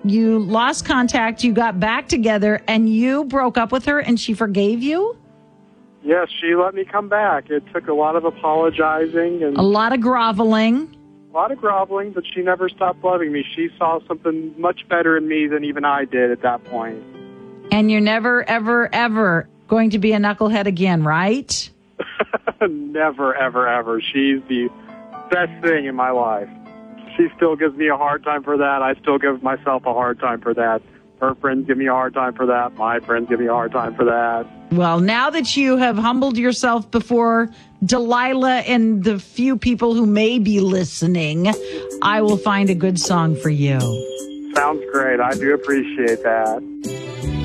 you lost contact, you got back together, and you broke up with her, and she forgave you? Yes, she let me come back. It took a lot of apologizing and A lot of groveling. but she never stopped loving me. She saw something much better in me than even I did at that point. And you're never, ever, ever going to be a knucklehead again, right? Never, ever, ever. She's the best thing in my life. She still gives me a hard time for that. I still give myself a hard time for that. Her friends give me a hard time for that. My friends give me a hard time for that. Well, now that you have humbled yourself before Delilah and the few people who may be listening, I will find a good song for you. Sounds great. I do appreciate that.